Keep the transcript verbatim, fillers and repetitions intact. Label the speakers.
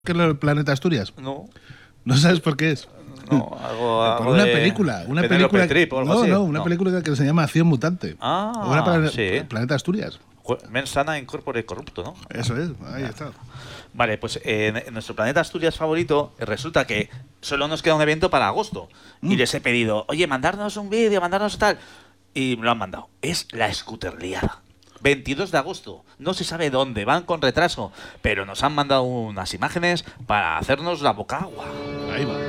Speaker 1: ¿Qué es el planeta Asturias?
Speaker 2: No.
Speaker 1: ¿No sabes por qué es?
Speaker 2: No, algo, algo
Speaker 1: por una
Speaker 2: de
Speaker 1: película, una
Speaker 2: Penélope
Speaker 1: película,
Speaker 2: Trip o algo
Speaker 1: no,
Speaker 2: así.
Speaker 1: no, una
Speaker 2: No.
Speaker 1: película que se llama Acción Mutante.
Speaker 2: Ah,
Speaker 1: Ahora para
Speaker 2: sí.
Speaker 1: Planeta Asturias.
Speaker 2: Mens sana in corpore corrupto, ¿no?
Speaker 1: Eso es, ahí está.
Speaker 2: Vale, pues eh, en nuestro planeta Asturias favorito resulta que solo nos queda un evento para agosto. Mm. Y les he pedido, oye, mandarnos un vídeo, mandarnos tal. Y me lo han mandado. Es la Scooterliada. veintidós de agosto. No se sabe dónde, van con retraso. Pero nos han mandado unas imágenes para hacernos la boca agua.
Speaker 1: Ahí va.